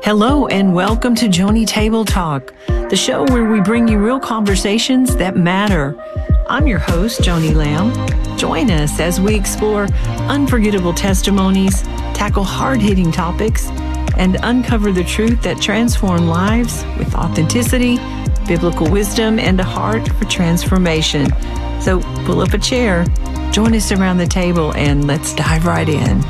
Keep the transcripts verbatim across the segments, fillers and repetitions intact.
Hello and welcome to Joni Table Talk, the show where we bring you real conversations that matter. I'm your host, Joni Lamb. Join us as we explore unforgettable testimonies, tackle hard-hitting topics, and uncover the truth that transform lives with authenticity, biblical wisdom, and a heart for transformation. So pull up a chair, join us around the table, and let's dive right in.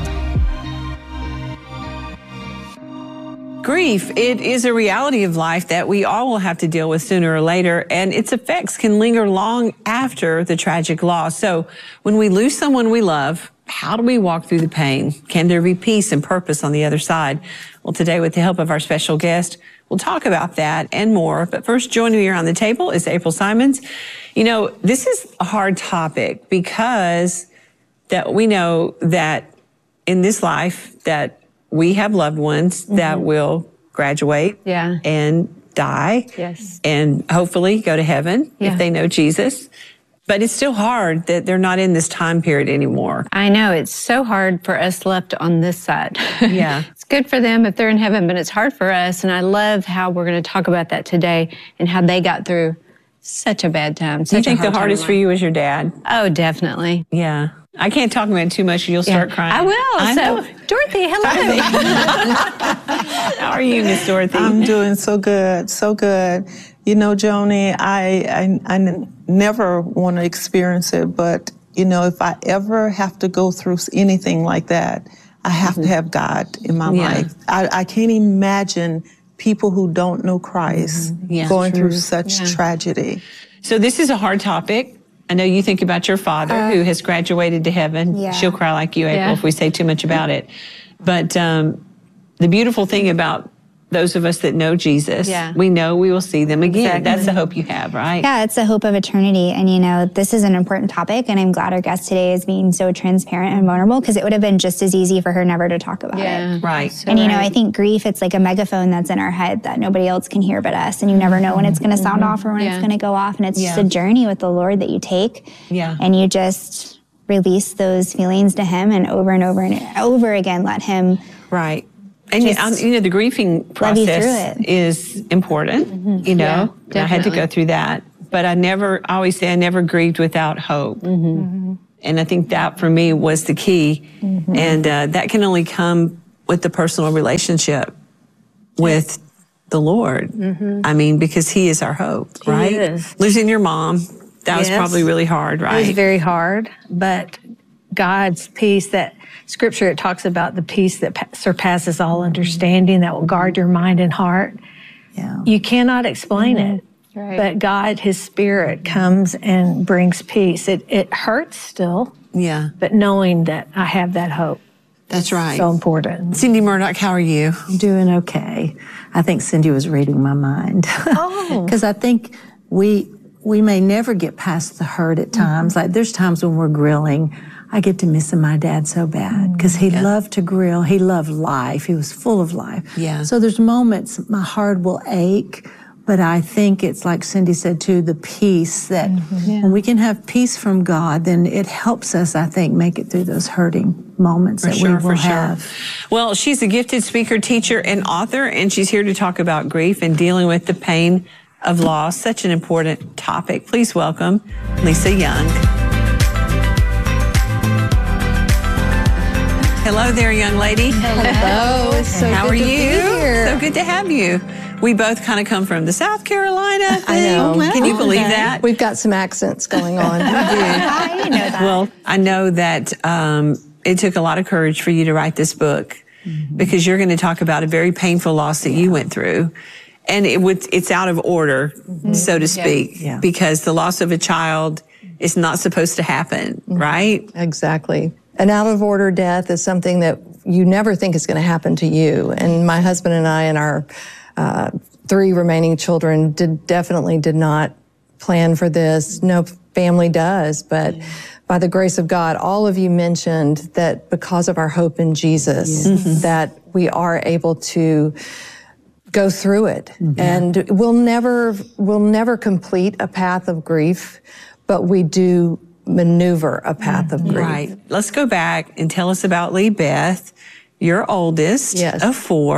Grief, it is a reality of life that we all will have to deal with sooner or later, and its effects can linger long after the tragic loss. So when we lose someone we love, how do we walk through the pain? Can there be peace and purpose on the other side? Well, today, with the help of our special guest, we'll talk about that and more. But first, joining me around the table is April Simons. You know, this is a hard topic because that we know that in this life that we have loved ones mm-hmm. that will graduate yeah. and die yes. and hopefully go to heaven yeah. if they know Jesus. But it's still hard that they're not in this time period anymore. I know. It's so hard for us left on this side. Yeah. It's good for them if they're in heaven, but it's hard for us. And I love how we're going to talk about that today and how they got through such a bad time. Do you think the hardest for you was your dad? Oh, definitely. Yeah. I can't talk about it too much. You'll start yeah. crying. I will. I so, know. Dorothy, hello. How are you, Miss Dorothy? I'm doing so good, so good. You know, Joni, I, I, I never want to experience it, but, you know, if I ever have to go through anything like that, I have mm-hmm. to have God in my yeah. life. I, I can't imagine people who don't know Christ mm-hmm. yeah, going true. through such yeah. tragedy. So this is a hard topic. I know you think about your father uh, who has graduated to heaven. Yeah. She'll cry like you, April, yeah. if we say too much about it. But um, the beautiful thing about those of us that know Jesus, yeah. we know we will see them again. Exactly. That's the hope you have, right? Yeah, it's the hope of eternity. And, you know, this is an important topic, and I'm glad our guest today is being so transparent and vulnerable, because it would have been just as easy for her never to talk about yeah. it. Right. So and, you know, right. I think grief, it's like a megaphone that's in our head that nobody else can hear but us, and you never know when it's going to sound mm-hmm. off or when yeah. it's going to go off, and it's yeah. just a journey with the Lord that you take, yeah. and you just release those feelings to Him, and over and over and over again let Him right. And you, you know, the grieving process is important, mm-hmm. you know. Yeah, I had to go through that. But I never, I always say I never grieved without hope. Mm-hmm. Mm-hmm. And I think that for me was the key. Mm-hmm. And uh, that can only come with the personal relationship with the Lord. Mm-hmm. I mean, because He is our hope, right? He is. Losing your mom, that yes. was probably really hard, right? It was very hard, but God's peace, that scripture, it talks about the peace that surpasses all understanding, that will guard your mind and heart. Yeah. You cannot explain mm-hmm. it, right. but God, His Spirit comes and brings peace. It it hurts still, yeah. but knowing that I have that hope. That's right. So important. Cindy Murdoch, how are you? I'm doing okay. I think Cindy was reading my mind. Oh. Because I think we we may never get past the hurt at times. Mm-hmm. Like there's times when we're grilling, I get to missing my dad so bad because he yeah. loved to grill. He loved life. He was full of life. Yeah. So there's moments my heart will ache, but I think it's like Cindy said too, the peace that mm-hmm. yeah. when we can have peace from God, then it helps us, I think, make it through those hurting moments for that sure, we will for sure. have. Well, she's a gifted speaker, teacher, and author, and she's here to talk about grief and dealing with the pain of loss. Such an important topic. Please welcome Lisa Young. Hello there, young lady. Hello. It's so How good are to you? Be here. So good to have you. We both kind of come from the South Carolina thing. I know. Can you believe that? We've got some accents going on. We do. I didn't know that. Well, I know that um, it took a lot of courage for you to write this book mm-hmm. because you're going to talk about a very painful loss that yeah. you went through. And it would, it's out of order, mm-hmm. so to speak, yeah. Yeah. because the loss of a child is not supposed to happen, mm-hmm. right? Exactly. An out-of-order death is something that you never think is going to happen to you. And my husband and I and our uh, three remaining children did definitely did not plan for this. No family does, but yeah. by the grace of God, all of you mentioned that because of our hope in Jesus, yeah. mm-hmm. that we are able to go through it. Mm-hmm. And we'll never, we'll never complete a path of grief, but we do maneuver a path of grief. Right. Let's go back and tell us about Lee Beth, your oldest yes. of four.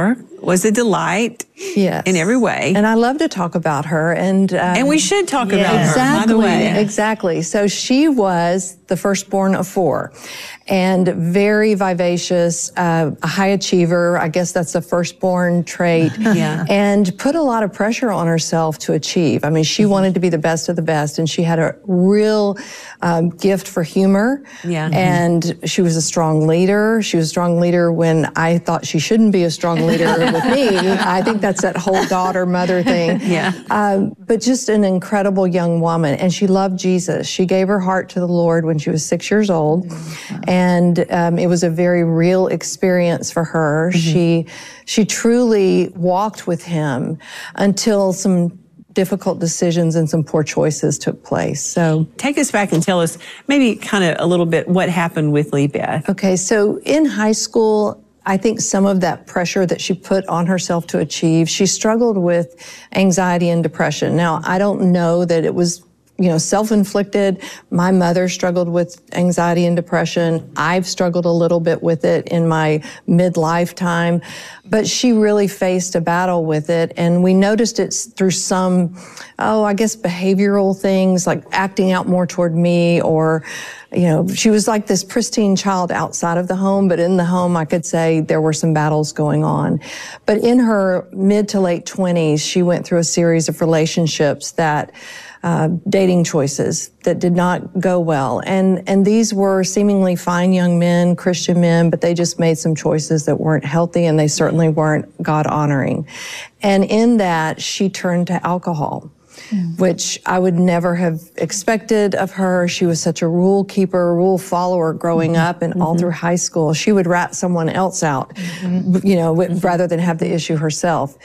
was a delight yes. in every way. And I love to talk about her. And um, and we should talk yeah, about her, exactly, by the way. Exactly. So she was the firstborn of four and very vivacious, uh, a high achiever. I guess that's a firstborn trait. Yeah. And put a lot of pressure on herself to achieve. I mean, she mm-hmm. wanted to be the best of the best, and she had a real um, gift for humor. Yeah. And she was a strong leader. She was a strong leader when I thought she shouldn't be a strong leader with me. I think that's that whole daughter-mother thing. Yeah. Um, but just an incredible young woman. And she loved Jesus. She gave her heart to the Lord when she was six years old. Mm-hmm. And um, it was a very real experience for her. Mm-hmm. She, she truly walked with him until some difficult decisions and some poor choices took place. So take us back and tell us maybe kind of a little bit what happened with Lee Beth. Okay, so in high school, I think some of that pressure that she put on herself to achieve, she struggled with anxiety and depression. Now, I don't know that it was, you know, self-inflicted. My mother struggled with anxiety and depression. I've struggled a little bit with it in my midlife time, but she really faced a battle with it. And we noticed it through some, oh, I guess behavioral things like acting out more toward me, or, you know, she was like this pristine child outside of the home, but in the home, I could say there were some battles going on. But in her mid to late twenties, she went through a series of relationships that Uh, dating choices that did not go well. And, and these were seemingly fine young men, Christian men, but they just made some choices that weren't healthy, and they certainly weren't God-honoring. And in that, she turned to alcohol, mm. which I would never have expected of her. She was such a rule keeper, rule follower growing mm-hmm. up, and mm-hmm. all through high school. She would rat someone else out, mm-hmm. you know, mm-hmm. rather than have the issue herself.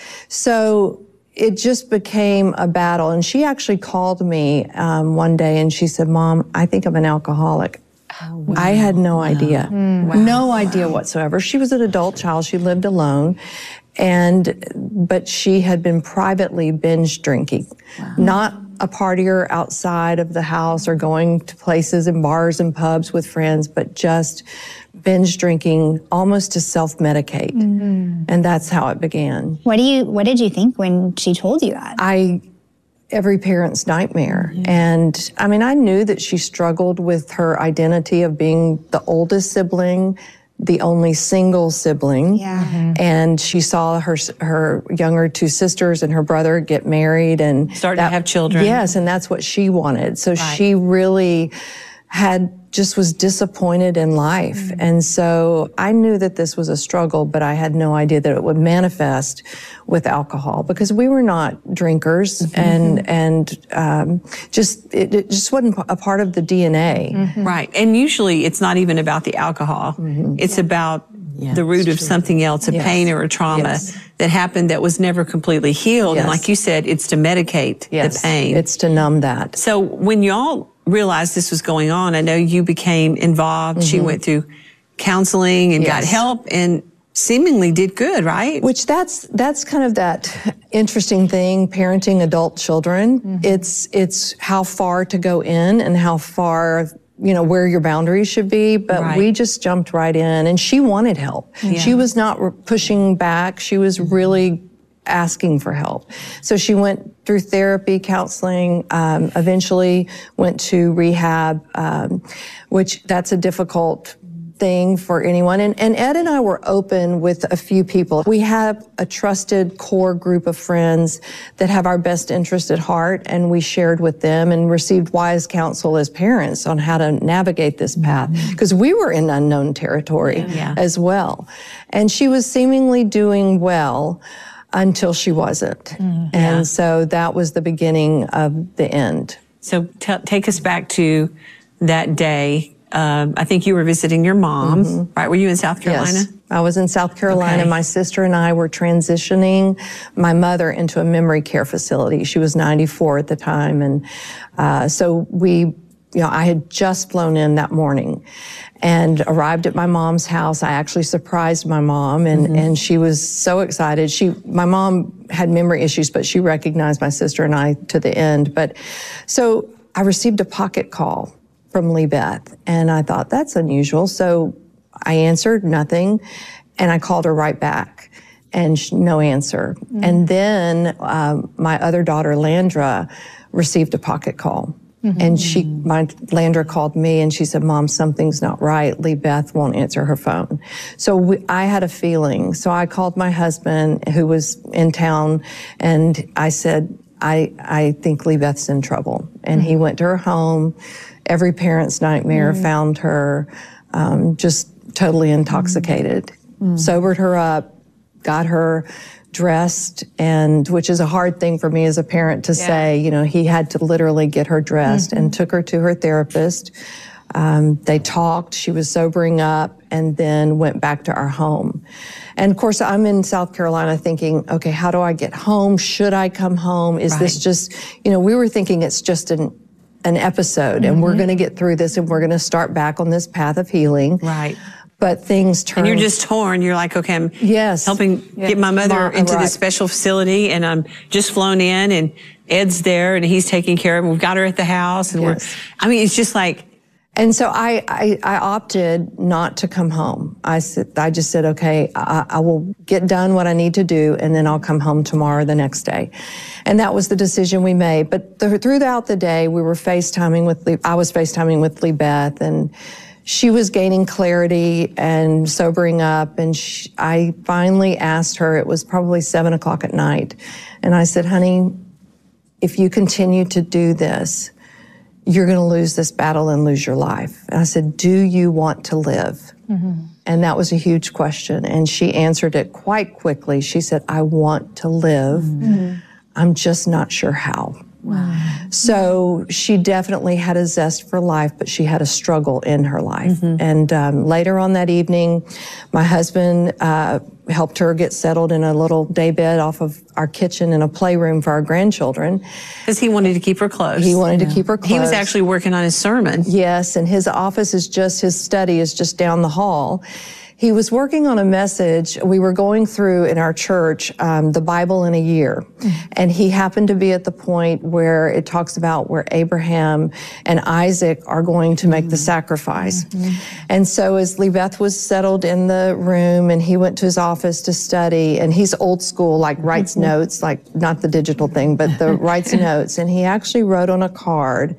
So it just became a battle. And she actually called me um, one day and she said, "Mom, I think I'm an alcoholic." Oh, wow. I had no idea, mm, wow. no idea whatsoever. She was an adult child. She lived alone. And, but she had been privately binge drinking, wow. not a partier outside of the house or going to places and bars and pubs with friends, but just binge drinking almost to self-medicate. Mm-hmm. And that's how it began. What do you, what did you think when she told you that? I, every parent's nightmare. Mm-hmm. And I mean, I knew that she struggled with her identity of being the oldest sibling, the only single sibling. Yeah. Mm-hmm. And she saw her her younger two sisters and her brother get married and starting to have children. Yes, and that's what she wanted. So right. she really had just was disappointed in life. Mm-hmm. And so I knew that this was a struggle, but I had no idea that it would manifest with alcohol, because we were not drinkers, mm-hmm. and and um, just it, it just wasn't a part of the D N A. Mm-hmm. Right. And usually it's not even about the alcohol. Mm-hmm. It's yeah. about yeah, the root of true. something else, a yes. pain or a trauma yes. that happened that was never completely healed. Yes. And like you said, it's to medicate yes. the pain. It's to numb that. So when y'all realized this was going on, I know you became involved. Mm-hmm. She went through counseling and yes. got help and seemingly did good, right? Which that's that's kind of that interesting thing, parenting adult children. Mm-hmm. It's it's how far to go in and how far, you know, where your boundaries should be. But right. we just jumped right in, and she wanted help. Yeah. She was not pushing back. She was really asking for help. So she went through therapy, counseling, um, eventually went to rehab, um, which that's a difficult thing for anyone. And, and Ed and I were open with a few people. We have a trusted core group of friends that have our best interest at heart, and we shared with them and received wise counsel as parents on how to navigate this path, because we were in unknown territory yeah. as well. And she was seemingly doing well until she wasn't. Mm, and yeah. so that was the beginning of the end. So t- take us back to that day. Um, I think you were visiting your mom, mm-hmm. right? Were you in South Carolina? Yes, I was in South Carolina. Okay. My sister and I were transitioning my mother into a memory care facility. She was ninety-four at the time. And uh, so we, you know, I had just flown in that morning and arrived at my mom's house. I actually surprised my mom, and, mm-hmm. and she was so excited. She, my mom had memory issues, but she recognized my sister and I to the end. But so I received a pocket call from Lee Beth, and I thought, that's unusual. So I answered nothing, and I called her right back. and sh- no answer. Mm-hmm. And then um, my other daughter, Landra, received a pocket call. Mm-hmm. And she, my Landra called me and she said, Mom, something's not right. Lee Beth won't answer her phone. So we, I had a feeling. So I called my husband who was in town and I said, I, I think Lee Beth's in trouble. And mm-hmm. he went to her home. Every parent's nightmare mm-hmm. found her um, just totally intoxicated, mm-hmm. sobered her up, got her dressed, and which is a hard thing for me as a parent to yeah. say, you know, he had to literally get her dressed mm-hmm. and took her to her therapist. Um, they talked, she was sobering up, and then went back to our home. And of course, I'm in South Carolina thinking, okay, how do I get home? Should I come home? Is right. this just, you know, we were thinking it's just an, an episode mm-hmm. and we're going to get through this and we're going to start back on this path of healing. Right. But things turn. And you're just torn. You're like, okay, I'm yes. helping yeah. get my mother Mom, into right. this special facility, and I'm just flown in, and Ed's there, and he's taking care of her. We've got her at the house, and yes. we're, I mean, it's just like. And so I, I, I opted not to come home. I said, I just said, okay, I, I will get done what I need to do, and then I'll come home tomorrow, the next day. And that was the decision we made. But the, throughout the day, we were FaceTiming with, Lee, I was FaceTiming with Lee Beth, and she was gaining clarity and sobering up, and she, I finally asked her, it was probably seven o'clock at night, and I said, honey, if you continue to do this, you're going to lose this battle and lose your life. And I said, do you want to live? Mm-hmm. And that was a huge question, and she answered it quite quickly. She said, I want to live. Mm-hmm. I'm just not sure how. Wow. So she definitely had a zest for life, but she had a struggle in her life. Mm-hmm. And um, later on that evening, my husband uh, helped her get settled in a little day bed off of our kitchen in a playroom for our grandchildren. Because he wanted to keep her close. He wanted yeah. to keep her close. He was actually working on his sermon. Yes, and his office is just, his study is just down the hall. He was working on a message. We were going through in our church um, the Bible in a year. Mm-hmm. And he happened to be at the point where it talks about where Abraham and Isaac are going to make mm-hmm. the sacrifice. Mm-hmm. And so as Lee Beth was settled in the room and he went to his office to study, and he's old school, like writes mm-hmm. notes, like not the digital thing, but the writes notes. And he actually wrote on a card,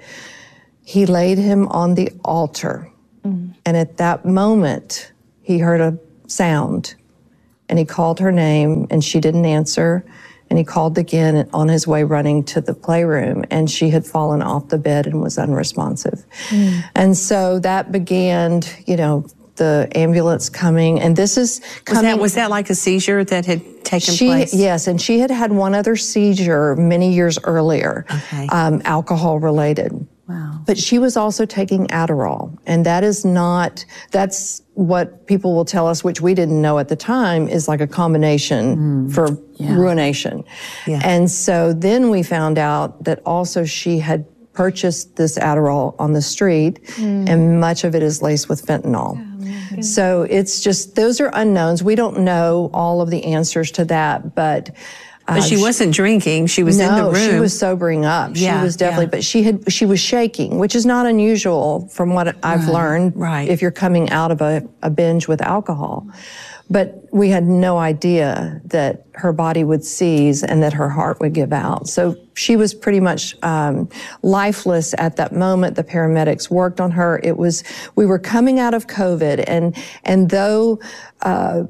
he laid him on the altar. Mm-hmm. And at that moment, he heard a sound, and he called her name, and she didn't answer, and he called again on his way running to the playroom, and she had fallen off the bed and was unresponsive. Mm. And so that began, you know, the ambulance coming, and this is coming. Was that, was that like a seizure that had taken she, place? Yes, and she had had one other seizure many years earlier, okay. um, alcohol related. Wow. But she was also taking Adderall, and that is not, that's what people will tell us, which we didn't know at the time, is like a combination mm. for yeah. ruination. Yeah. And so then we found out that also she had purchased this Adderall on the street, mm. and much of it is laced with fentanyl. Oh, so it's just, those are unknowns. We don't know all of the answers to that, but But she wasn't drinking. She was no, in the room. She was sobering up. Yeah, she was definitely, yeah. but she had, she was shaking, which is not unusual from what I've right, learned. Right. If you're coming out of a, a binge with alcohol. But we had no idea that her body would seize and that her heart would give out. So she was pretty much um, lifeless at that moment. The paramedics worked on her. It was, we were coming out of COVID, and, and though, uh,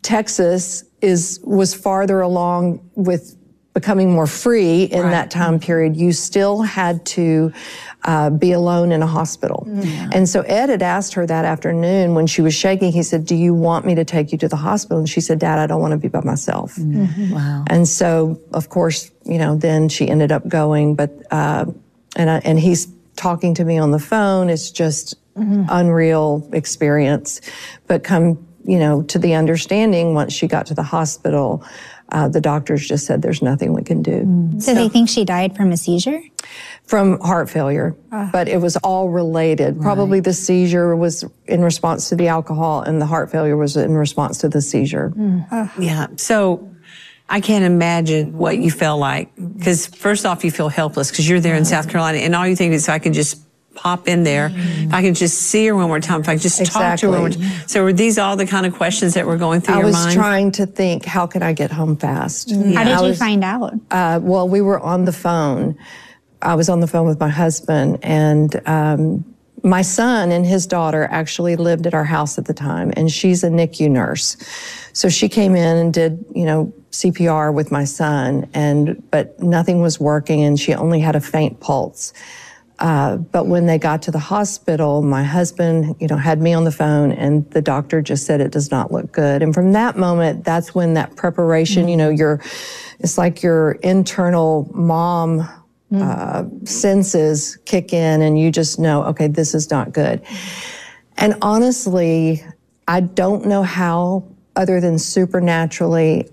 Texas is was farther along with becoming more free in right. that time period, you still had to uh, be alone in a hospital. Mm-hmm. And so Ed had asked her that afternoon when she was shaking, he said, do you want me to take you to the hospital? And she said, Dad, I don't want to be by myself. Mm-hmm. Wow. And so, of course, you know, then she ended up going, but, uh, and, I, and he's talking to me on the phone. It's just mm-hmm. unreal experience. But come, you know, to the understanding, once she got to the hospital, uh, the doctors just said there's nothing we can do. Mm. So, so they think she died from a seizure? From heart failure, uh, but it was all related. Right. Probably the seizure was in response to the alcohol, and the heart failure was in response to the seizure. Mm. Uh, yeah. So I can't imagine what you felt like, because first off, you feel helpless because you're there in South Carolina, and all you think is, I can just pop in there. If I can just see her one more time, if I can just Exactly. talk to her one more time. So were these all the kind of questions that were going through I your was mind? trying to think, how can I get home fast? How did I you was- find out? Uh, well, we were on the phone. I was on the phone with my husband, and um, my son and his daughter actually lived at our house at the time, and she's a N I C U nurse. So she came in and did, you know, C P R with my son, and but nothing was working, and she only had a faint pulse. Uh, but when they got to the hospital, my husband, you know, had me on the phone, and the doctor just said it does not look good. And from that moment, that's when that preparation, mm-hmm. you know, your, it's like your internal mom mm-hmm. uh, senses kick in, and you just know, okay, this is not good. And honestly, I don't know how, other than supernaturally,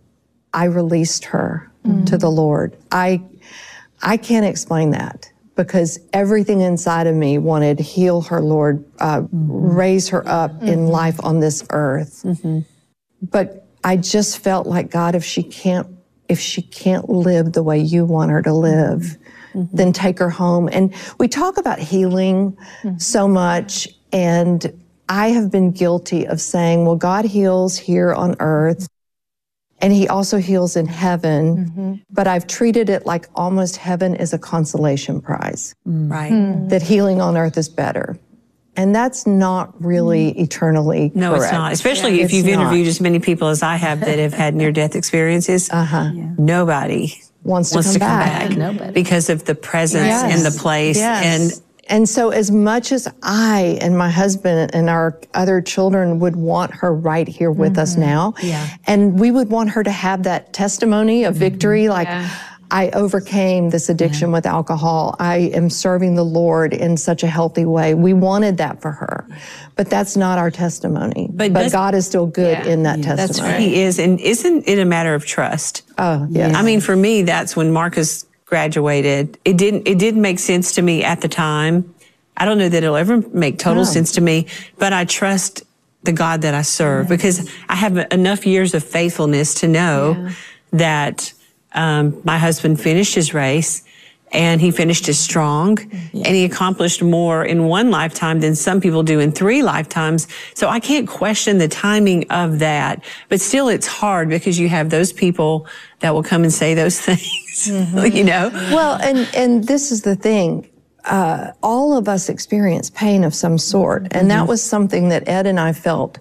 I released her mm-hmm. to the Lord. I, I can't explain that, because everything inside of me wanted to heal her, Lord, uh, mm-hmm. raise her up mm-hmm. in life on this earth. Mm-hmm. But I just felt like, God, if she can't, if she can't live the way you want her to live, mm-hmm. then take her home. And we talk about healing mm-hmm. so much, and I have been guilty of saying, well, God heals here on earth, and he also heals in heaven, mm-hmm. but I've treated it like almost heaven is a consolation prize. Right. Mm. That healing on earth is better. And that's not really mm. eternally no, correct. It's not. Especially yeah, if you've not. interviewed as many people as I have that have had near-death experiences. Uh-huh. Yeah. Nobody wants to wants come to back. come back, Nobody. Because of the presence yes. and the place. Yes. And And so as much as I and my husband and our other children would want her right here with mm-hmm. us now, yeah. and we would want her to have that testimony of victory, like, yeah. I overcame this addiction yeah. with alcohol. I am serving the Lord in such a healthy way. We wanted that for her, but that's not our testimony. But, but God is still good yeah. in that yeah, testimony. That's right. He is. And isn't it a matter of trust? Oh, yes. I mean, for me, that's when Marcus graduated. It didn't, it didn't make sense to me at the time. I don't know that it'll ever make total no. sense to me, but I trust the God that I serve yeah. because I have enough years of faithfulness to know yeah. that um, my husband finished his race, and he finished it strong, yeah. and he accomplished more in one lifetime than some people do in three lifetimes. So I can't question the timing of that, but still it's hard because you have those people that will come and say those things, mm-hmm. you know? Well, and, and this is the thing. Uh, all of us experience pain of some sort, and mm-hmm. that was something that Ed and I felt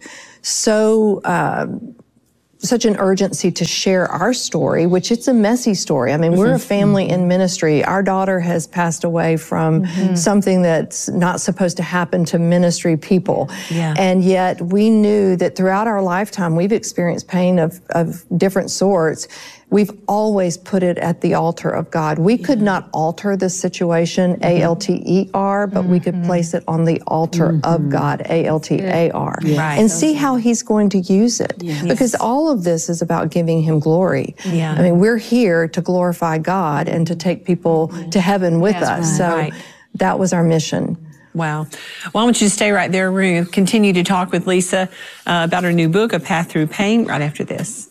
so, uh, such an urgency to share our story, which it's a messy story. I mean, mm-hmm. we're a family in ministry. Our daughter has passed away from mm-hmm. something that's not supposed to happen to ministry people. Yeah. And yet we knew that throughout our lifetime, we've experienced pain of, of different sorts. We've always put it at the altar of God. We yeah. could not alter the situation, mm-hmm. A L T E R, but mm-hmm. we could place it on the altar mm-hmm. of God, A L T A R, yeah. right. and see how he's going to use it. Yes. Because all of this is about giving him glory. Yeah. I mean, we're here to glorify God and to take people mm-hmm. to heaven with That's us. right. So right. that was our mission. Wow. Well, I want you to stay right there. We're going to continue to talk with Lisa uh, about her new book, A Path Through Pain, right after this.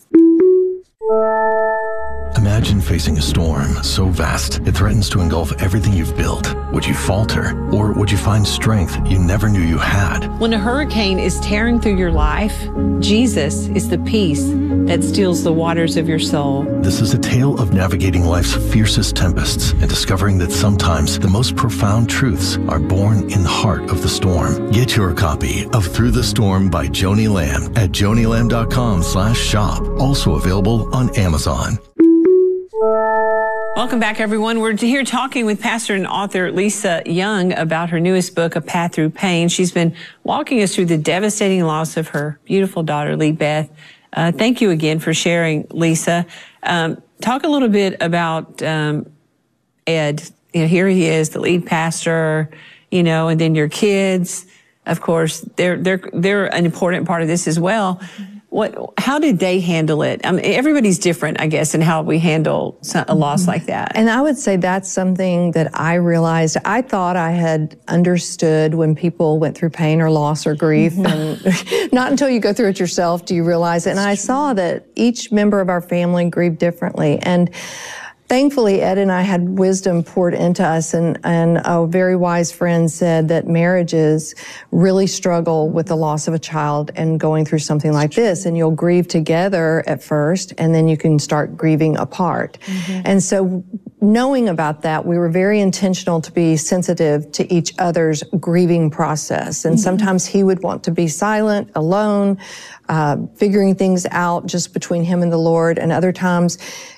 Imagine facing a storm so vast it threatens to engulf everything you've built. Would you falter, or would you find strength you never knew you had? When a hurricane is tearing through your life, Jesus is the peace that steals the waters of your soul. This is a tale of navigating life's fiercest tempests and discovering that sometimes the most profound truths are born in the heart of the storm. Get your copy of Through the Storm by Joni Lamb at joni lamb dot com slash shop. Also available on Amazon. Welcome back, everyone. We're here talking with pastor and author Lisa Young about her newest book, A Path Through Pain. She's been walking us through the devastating loss of her beautiful daughter, Lee Beth. Uh, thank you again for sharing, Lisa. Um, talk a little bit about um, Ed. You know, here he is, the lead pastor, you know, and then your kids. Of course, they're they're they're an important part of this as well. What? How did they handle it? I mean, everybody's different, I guess, in how we handle a loss like that. And I would say that's something that I realized. I thought I had understood when people went through pain or loss or grief, mm-hmm. and not until you go through it yourself do you realize it. And I saw that each member of our family grieved differently. And thankfully, Ed and I had wisdom poured into us, and, and a very wise friend said that marriages really struggle with the loss of a child and going through something like this, and you'll grieve together at first, and then you can start grieving apart. Mm-hmm. And so knowing about that, we were very intentional to be sensitive to each other's grieving process. And mm-hmm. sometimes he would want to be silent, alone, uh, figuring things out just between him and the Lord, and other times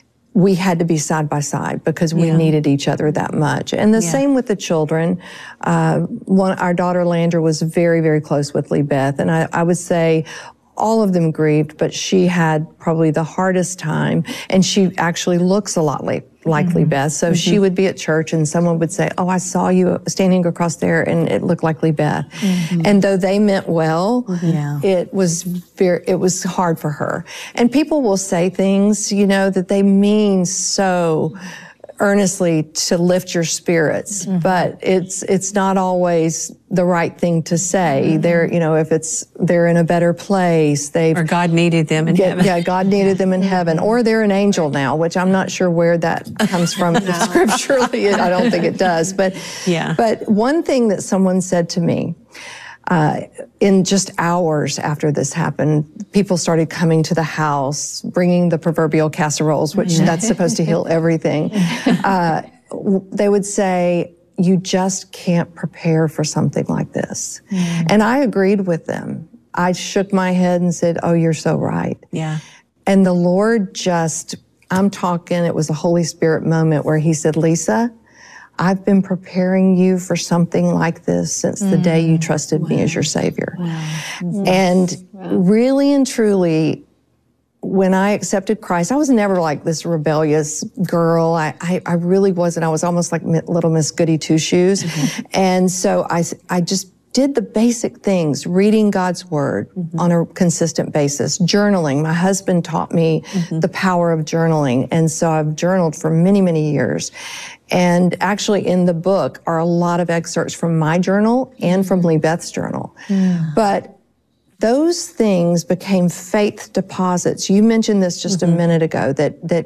we had to be side by side because we yeah. needed each other that much. And the yeah. same with the children. Uh, one, our daughter Landra was very, very close with Lee Beth. And I, I would say all of them grieved, but she had probably the hardest time. And she actually looks a lot like, like mm-hmm. Lee Beth. So mm-hmm. she would be at church and someone would say, oh, I saw you standing across there and it looked like Lee Beth. Mm-hmm. And though they meant well, yeah. it was very, it was hard for her. And people will say things, you know, that they mean so earnestly to lift your spirits, mm-hmm. but it's it's not always the right thing to say. Mm-hmm. They're, you know, if it's they're in a better place, they or God needed them in yeah, heaven. Yeah, God needed them in heaven, or they're an angel now, which I'm not sure where that comes from no. scripturally. I don't think it does, but yeah. But one thing that someone said to me. Uh, in just hours after this happened, people started coming to the house, bringing the proverbial casseroles, which that's supposed to heal everything. Uh, they would say, you just can't prepare for something like this. Mm. And I agreed with them. I shook my head and said, oh, you're so right. Yeah. And the Lord just, I'm talking, it was a Holy Spirit moment where he said, Lisa, I've been preparing you for something like this since mm. the day you trusted wow. me as your Savior. Wow. And wow. really and truly, when I accepted Christ, I was never like this rebellious girl. I, I, I really wasn't. I was almost like little Miss Goody Two-Shoes. Mm-hmm. And so I, I just did the basic things, reading God's Word mm-hmm. on a consistent basis, journaling. My husband taught me mm-hmm. the power of journaling. And so I've journaled for many, many years. And actually in the book are a lot of excerpts from my journal and from Lee Beth's journal. Mm. But those things became faith deposits. You mentioned this just mm-hmm. a minute ago, that, that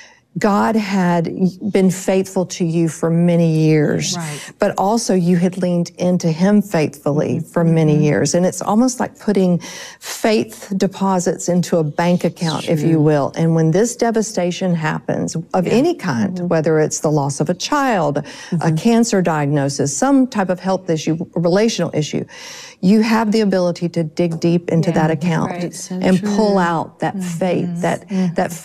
God had been faithful to you for many years, right. but also you had leaned into him faithfully mm-hmm. for many mm-hmm. years. And it's almost like putting faith deposits into a bank account, if you will. And when this devastation happens of yeah. any kind, mm-hmm. whether it's the loss of a child, mm-hmm. a cancer diagnosis, some type of health issue, a relational issue, you have the ability to dig deep into yeah, that account right. so and true. pull out that mm-hmm. faith, that, mm-hmm. that